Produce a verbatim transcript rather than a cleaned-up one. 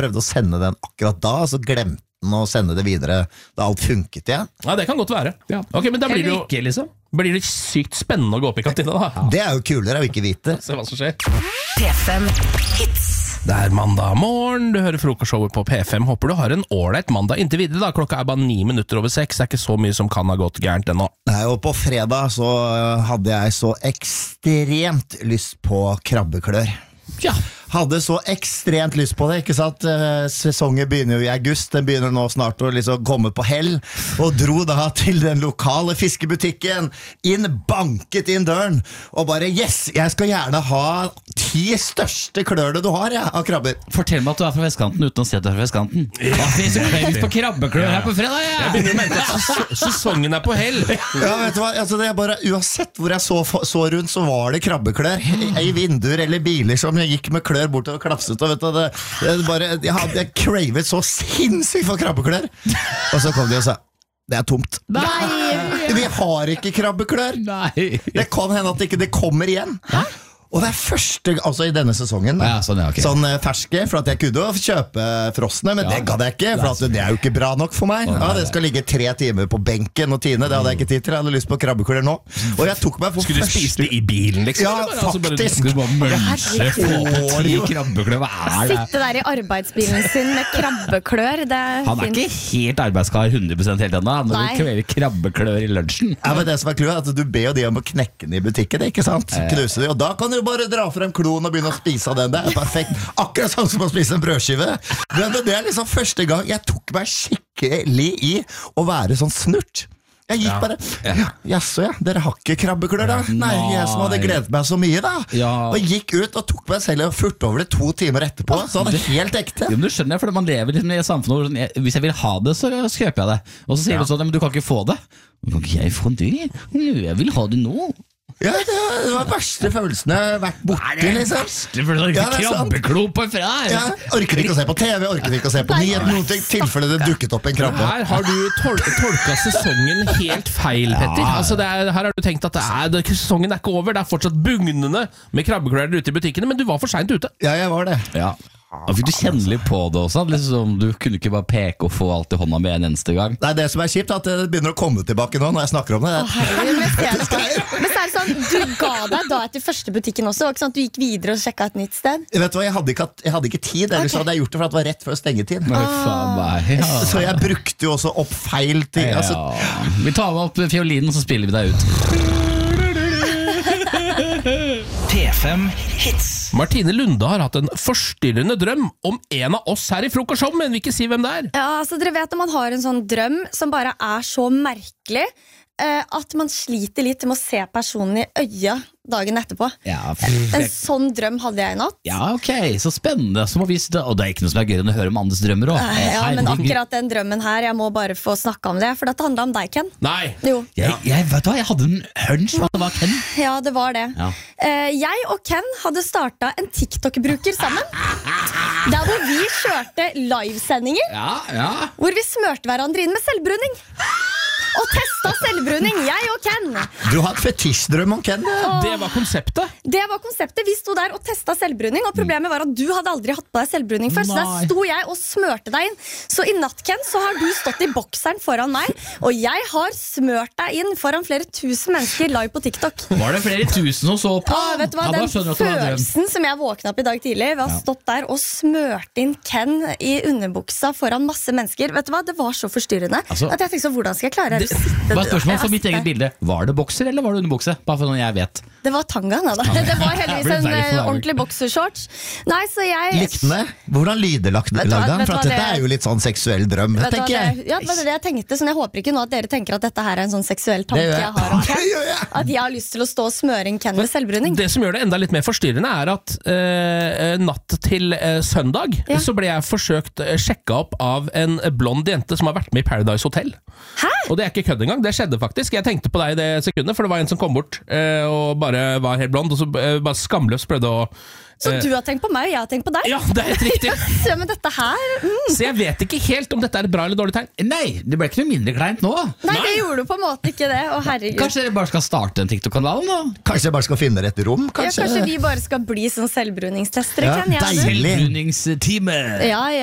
prøvde å sende den akkurat da, så glemte den å sende det videre da alt funket igjen. Ja, det kan godt være. Ja. Ok, men da blir det jo ikke, liksom. Blir det sykt spennende å gå opp i kantina da. Ja. Det er jo kulere å ikke vite. Se hva som skjer. P fem Hits. Det er mandag morgen, du hører frokostshowet på P fem. Håper du har en ålreit mandag inntil videre da. Klokka er bare ni minutter over seks. Det er ikke så mye som kan ha gått gærent ennå. Nei, og på fredag så hadde jeg så ekstremt lyst på krabbeklør. Ja. Hadde så ekstremt lyst på det, ikke sant? Sesongen begynner jo i august, den begynner nå snart å liksom komme på hell, og dro da til den lokale fiskebutikken, inn, banket inn døren, og bare, yes, jeg skal gjerne ha ti største klørene du har, ja, av krabber. Fortell meg at du er fra vestkanten uten å si at du er fra vestkanten. Hva finnes det kløyvis på krabbeklør her på fredag, ja? Jeg begynner å mente at ses- sesongen er på hell. Ja, vet du hva, altså det er bare, uansett hvor jeg så, så rundt, så var det krabbeklør i, i vinduer eller biler som jeg gikk med klør bort og klapset og vet du, det, det bare, jeg hadde jeg cravet så sinnssykt for krabbeklør, og så kom de og sa det er tomt. Nei. Vi har ikke krabbeklør. Nei. Det kan hende at ikke det kommer igjen. Hæ? Og det er første, altså i denne sesongen Ja, sånn, ja, ok. sånn eh, ferske, for at jeg kunne jo kjøpe frosne, men Ja. det gadd jeg ikke, for at det er jo ikke bra nok for meg. Ja, det skal ligge tre timer på benken og tine, det hadde jeg ikke tid til. Jeg hadde lyst på krabbeklør nå. Og jeg tok meg for Skulle du første... spise det i bilen, liksom? Ja, eller bare, altså, bare- faktisk. Du må mølse, få på ti krabbeklør, hva er det? Sitte der i arbeidsbilen sin med krabbeklør, det er Han er fint. ikke helt arbeidskar hundre prosent helt ennå. Når Nei. du kveler krabbeklør i lunsjen. Ja, men det som er kluet, er at du ber jo de om å knekke den i butikken, ikke sant? Knuse de, og da kan du bare dra frem klon og begynne å spise av den. Det er perfekt. Akkurat sånn som å spise en brødskive. Men det er liksom første gang jeg tok meg skikkelig i å være sånn snurt. Jeg gikk bare, ja, jaså ja, dere har ikke krabbeklør da? Nei, jeg som hadde gledet meg så mye da. Ja. Og gikk ut og tok meg selv og furt over det to timer etterpå, så det er helt ekte. Jo, men du skjønner, for man lever liksom i et samfunn hvor jeg- hvis jeg vil ha det, så kjøper jeg det. Og så sier du sånn, men du kan ikke få det. Kan ikke jeg få det? Jeg vil ha det nå. Ja, det var, det var verste følelsen jeg har vært borti, liksom. Det føles Ja, det er sant. krabbeklo på fredag. Ja, orket ikke å se på T V, orket ikke å se på nyhet, noen ting, tilfelle det dukket opp en krabbe. Her har du tol tolka sesongen helt feil, Petter. Altså, det er, her har du tenkt at det er, det, sesongen er ikke over. Det er fortsatt bugnende med krabbeklør ute i butikkene, men du var for sent ute. Ja, jeg var det. Ja. Da fikk du kjenne litt på det også. Liksom, du kunne ikke bare peke og få alt i hånda med en eneste gang. Nei, det som er kjipt er at det begynner å komme tilbake nå når jeg snakker om det. Å, herregud, men ser det på. Men så er det sånn, du ga deg da etter første butikken også, og ikke sånn at du gikk videre og sjekket et nytt sted? Vet du hva, jeg hadde ikke, hatt- jeg hadde ikke tid, ellers Ok. hadde jeg gjort det for at det var rett før stengetid. Men faen meg, ja. Så jeg brukte jo også opp feil ting. Altså, Ja. Vi tar opp fiolinen, så spiller vi deg ut. P fem Hits. Martine Lunde har hatt en forstyrrende drøm om en av oss her i frokostshow, men vi ikke si hvem det er. Ja, altså dere vet når man har en sånn drøm som bare er så merkelig, eh, at man sliter litt med å se personen i øya dagen etterpå. Ja, En sånn drøm hadde jeg i natt. ja, ok, så spennende. Så må vi sitte, og det er ikke noe som er gøyere enn å høre om andres drømmer også. Eh, Ja, men Herregud. akkurat den drømmen her, jeg må bare få snakke om det, for dette handler om deg, Ken. Nei. Jo, jeg, jeg, vet du hva, jeg hadde en hunch på at det var Ken. ja, det var det. Ja. Eh, jeg og Ken hadde startet en TikTok-bruker sammen, der hvor vi kjørte livesendinger, Ja, ja. hvor vi smørte hverandre inn med selvbruning. Og testa selvbruning, jeg og Ken. du har hatt fetisjdrøm om Ken. det. Det var konseptet. Det var konseptet. Vi sto der og testa selvbruning, og problemet var at du hadde aldri hatt på deg selvbruning før. Så Nei. der sto jeg og smørte deg inn. Så i natt, Ken, så har du stått i bokseren foran meg, og jeg har smørt deg inn foran flere tusen mennesker live på TikTok. Var det flere tusen som så på? Ah, vet du hva, Ja, da Den skjønner du at det var en drøm. følelsen som jeg våkna opp i dag tidlig ved å ha stått der og smørt inn Ken i underbuksa foran masse mennesker. Vet du hva, Det var så forstyrrende Altså, at jeg tenkte så, hvordan skal jeg klare å sitte Bare spørsmål Ja, for mitt sitte. eget bilde. Var det bokser eller var det underbukse? Bare for noe jeg vet. Det var tangaen, da. Det var heldigvis Jeg ble en veldig eh, fornærmet. ordentlig boksershorts. Nei, så jeg Likte den det? Hvordan lyder lagde Vet du hva- den? vet For du at hva dette det- er jo litt sånn seksuell drøm, Vet du hva tenker jeg. det, ja, det var det jeg tenkte, så jeg håper ikke nå at dere tenker at dette her er en sånn seksuell tanke Det gjør jeg. jeg. har om Ken. Det gjør jeg. At jeg har lyst til å stå og smøre inn Ken med selvbruning. Det som gjør det enda litt mer forstyrrende er at eh, natt til eh, søndag Ja. så ble jeg forsøkt eh, sjekka opp av en blond jente som har vært med i Paradise Hotel. Hæ? Og det er ikke kødd engang, det skjedde faktisk. Jeg tenkte på deg i det sekundet, for det var en som kom bort eh, og bare var helt blond, og så eh, bare skamløst prøvde å Så du har tenkt på meg, og jeg har tenkt på deg? Ja, det er helt riktig. Se, men dette her mm. Så jeg vet ikke helt om dette er et bra eller dårlig tegn. Nei, det ble ikke noe mindre kleint nå. Nei, det gjorde du på en måte ikke det. Å, herregud. Kanskje dere bare skal starte en TikTok-kanal nå? Kanskje jeg bare skal finne rett rom? Ja, Kanskje, kanskje vi bare skal bli sånn selvbruningstestere, Ja, Ken? Jeg hadde- deilig. Selvbruningstime. Ja, ja.